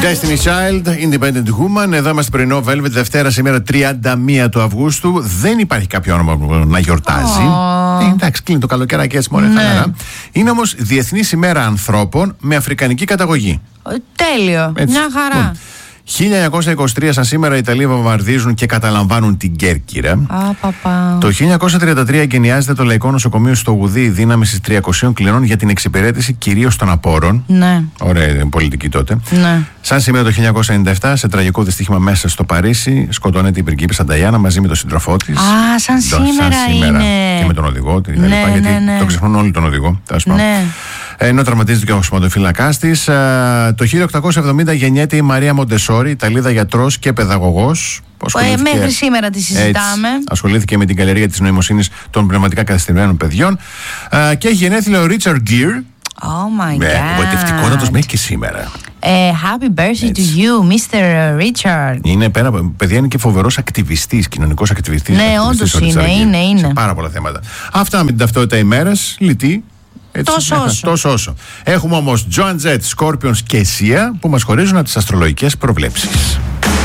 Destiny Child, Independent Woman. Εδώ είμαστε πρωινό Velvet, Δευτέρα σήμερα 31 του Αυγούστου. Δεν υπάρχει κάποιο όνομα που να γιορτάζει. Εντάξει, κλείνει το καλοκαιράκι έτσι μωρέ, χαλαρά. Είναι όμως Διεθνής ημέρα ανθρώπων με αφρικανική καταγωγή. Τέλειο, έτσι. Μια χαρά. 1923 σαν σήμερα οι Ιταλοί βομβαρδίζουν και καταλαμβάνουν την Κέρκυρα. Το 1933 εγκαινιάζεται το Λαϊκό Νοσοκομείο στο Γουδί, δύναμη 300 κλινών για την εξυπηρέτηση κυρίως των απόρων. Ναι. Ωραία πολιτική τότε. Ναι. Σαν σήμερα το 1997, σε τραγικό δυστύχημα μέσα στο Παρίσι, σκοτώνεται η πριγκίπισσα Νταϊάννα μαζί με τον σύντροφό της. Σαν σήμερα είναι. Και με τον οδηγό. Ναι, γιατί ναι. το ξεχνούν όλοι τον οδηγό. Ναι. Ενώ τραυματίζεται και ο σωματοφύλακάς της. Το 1870 γεννιέται η Μαρία Μοντεσόρη, Ιταλίδα γιατρός και παιδαγωγός. Μέχρι σήμερα τη συζητάμε. Ασχολήθηκε με την καλλιέργεια της νοημοσύνης των πνευματικά καθυστερημένων παιδιών. Και έχει γενέθλια ο Ρίτσαρντ Γκίρ. Oh my God. Εγωιτευτικότατος μέχρι και σήμερα. Happy birthday to you, Mr. Richard. Είναι παιδιά, είναι και φοβερός ακτιβιστής, κοινωνικός ακτιβιστής. Ναι, όντως είναι. Σε πάρα πολλά θέματα. Αυτά με την ταυτότητα ημέρας, λυτή. Τόσο όσο. Έχουμε όμως Joan Jett, Scorpions και Sia που μας χωρίζουν από τις αστρολογικές προβλέψεις.